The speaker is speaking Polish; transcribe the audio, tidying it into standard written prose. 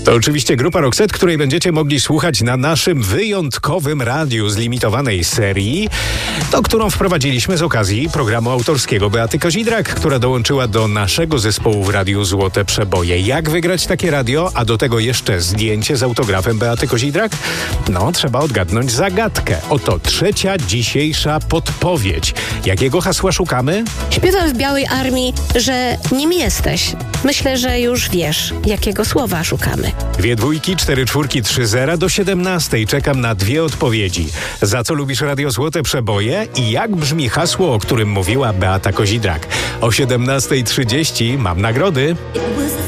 To oczywiście grupa Roxette, której będziecie mogli słuchać na naszym wyjątkowym radiu z limitowanej serii, to którą wprowadziliśmy z okazji programu autorskiego Beaty Kozidrak, która dołączyła do naszego zespołu w Radiu Złote Przeboje. Jak wygrać takie radio, a do tego jeszcze zdjęcie z autografem Beaty Kozidrak? No, trzeba odgadnąć zagadkę. Oto trzecia dzisiejsza podpowiedź. Jakiego hasła szukamy? Śpiewam w Białej Armii, że nim jesteś. Myślę, że już wiesz, jakiego słowa szukamy. 2 dwójki, 4 czwórki, 3 zera do 17. Czekam na 2 odpowiedzi. Za co lubisz Radio Złote Przeboje i jak brzmi hasło, o którym mówiła Beata Kozidrak? O 17:30 mam nagrody.